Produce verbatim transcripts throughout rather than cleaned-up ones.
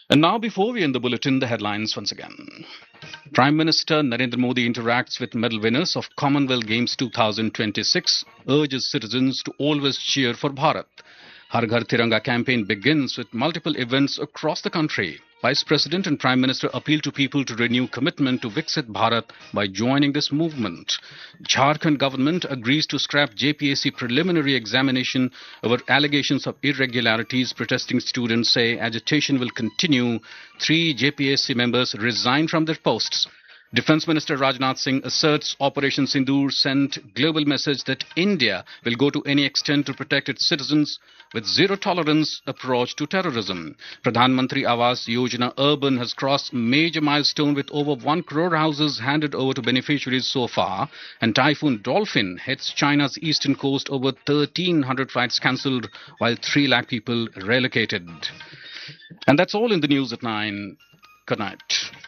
And now, before we end the bulletin, the headlines once again. Prime Minister Narendra Modi interacts with medal winners of Commonwealth Games twenty twenty-six, urges citizens to always cheer for Bharat. Har Ghar Tiranga campaign begins with multiple events across the country. Vice President and Prime Minister appeal to people to renew commitment to Viksit Bharat by joining this movement. Jharkhand government agrees to scrap J P S C preliminary examination over allegations of irregularities. Protesting students say agitation will continue. Three J P S C members resign from their posts. Defence Minister Rajnath Singh asserts Operation Sindoor sent global message that India will go to any extent to protect its citizens with zero tolerance approach to terrorism. Pradhan Mantri Awas Yojana Urban has crossed major milestone with over one crore houses handed over to beneficiaries so far, and Typhoon Dolphin hits China's eastern coast, over thirteen hundred flights cancelled while three lakh people relocated. And that's all in the news at nine. Good night.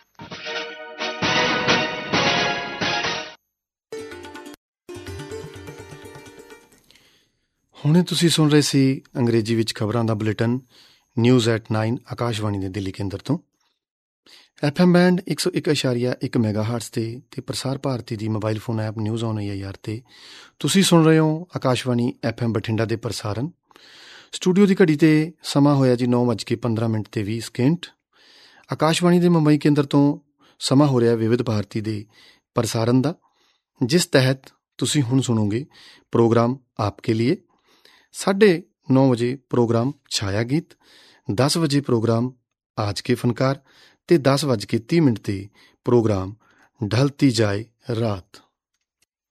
ਹੁਣੇ ਤੁਸੀਂ ਸੁਣ ਰਹੇ ਸੀ ਅੰਗਰੇਜ਼ੀ ਵਿੱਚ ਖਬਰਾਂ ਦਾ bulletin news at nine Akashvani ਦੇ ਦਿੱਲੀ ਕੇਂਦਰ ਤੋਂ। F M band ਇੱਕ ਸੌ ਇੱਕ ਇਸ਼ਾਰੀਆ ਇੱਕ ਮੈਗਾਹਰਟਜ਼ ਤੇ ਤੇ ਪ੍ਰਸਾਰ ਭਾਰਤੀ ਦੀ mobile phone app news on A R ਤੇ ਤੁਸੀਂ ਸੁਣ ਰਹੇ ਹੋ ਆਕਾਸ਼ਵਾਣੀ ਐਫ ਐਮ ਬਠਿੰਡਾ ਦੇ ਪ੍ਰਸਾਰਨ। ਸਟੂਡੀਓ ਦੀ ਘੜੀ ਤੇ ਸਮਾਂ ਹੋਇਆ ਜੀ ਨੌ ਵੱਜ ਕੇ ਪੰਦਰਾਂ ਮਿੰਟ ਤੇ ਵੀਹ ਸਕਿੰਟ। ਆਕਾਸ਼ਵਾਣੀ ਦੇ ਮੁੰਬਈ ਕੇਂਦਰ ਤੋਂ ਸਮਾਂ ਹੋ ਰਿਹਾ ਵਿਵਿਧ ਭਾਰਤੀ ਦੇ ਪ੍ਰਸਾਰਨ ਦਾ, ਜਿਸ ਤਹਿਤ ਤੁਸੀਂ ਹੁਣ ਸੁਣੋਗੇ ਪ੍ਰੋਗਰਾਮ ਆਪਕੇ ਲੀਏ। साढ़े नौ बजे प्रोग्राम छाया गीत, दस बजे प्रोग्राम आज के फनकार ते दस बज के तीह मिनट ते प्रोग्राम ढलती जाए रात।